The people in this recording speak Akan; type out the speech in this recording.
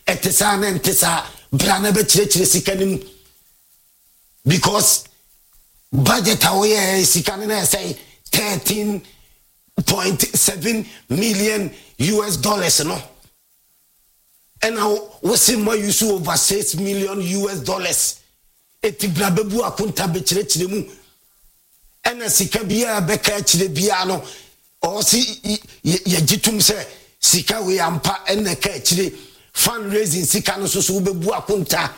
etesa na entesa bra na be chire sika nim because budget away sika na say $13.7 million no. And now we see more use over $6 million. Eti bra bebu akunta be chire mu. And sika bia be ka chire bia no. O si ye jitum se sika we ampa ene ka chire fundraising sika no so bebu akunta